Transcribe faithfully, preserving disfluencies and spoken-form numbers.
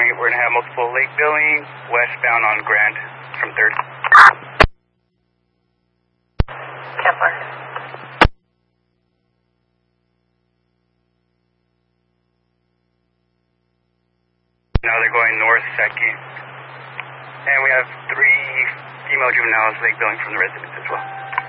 twenty, we're going to have multiple lake billing westbound on Grand from third. Kepler. Now they're going north second. And we have three female juveniles lake billing from the residence as well.